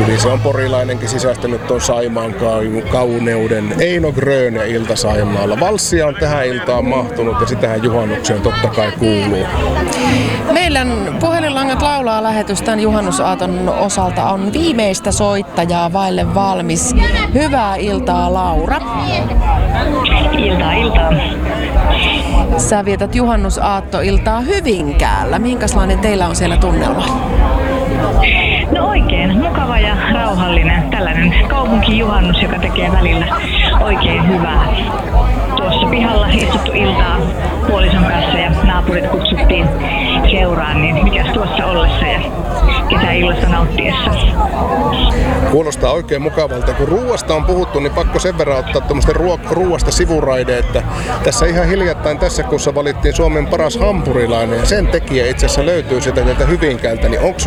Hyvin se on porilainenkin sisäistänyt tuon Saimaan kauneuden. Eino Gröne ilta Saimaalla. Valssia on tähän iltaan mahtunut ja sitähän juhannukseen totta kai kuuluu. Meidän puhelinlangat laulaa lähetys tämän juhannusaaton osalta on viimeistä soittajaa vaille valmis. Hyvää iltaa, Laura. Iltaa. Sä vietät juhannusaattoiltaa Hyvinkäällä. Minkälainen teillä on siellä tunnelma? No oikein mukava ja rauhallinen. Tällainen kaupunkijuhannus, joka tekee välillä oikein hyvää. Tuossa pihalla istuttu iltaa puolison kanssa ja naapurit kutsuttiin seuraan, niin mikäs tuossa ollessa ja kesäillasta nauttiessa. Kuulostaa oikein mukavalta. Kun ruuasta on puhuttu, niin pakko sen verran ottaa tuommoista ruuasta sivuraide, että tässä ihan hiljattain tässä kuussa valittiin Suomen paras hampurilainen ja sen tekijä itse asiassa löytyy sitä täältä Hyvinkäältä. Niin onko